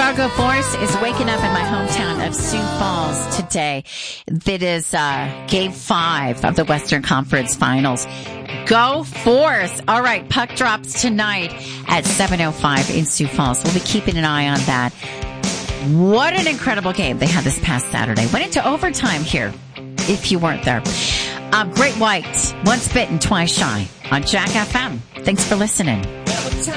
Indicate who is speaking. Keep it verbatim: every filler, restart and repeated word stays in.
Speaker 1: Fargo Force is waking up in my hometown of Sioux Falls today. That is uh, game five of the Western Conference Finals. Go Force! All right, puck drops tonight at seven oh five in Sioux Falls. We'll be keeping an eye on that. What an incredible game they had this past Saturday. Went into overtime here, if you weren't there. Uh, Great White, once bitten, twice shy on Jack F M. Thanks for listening.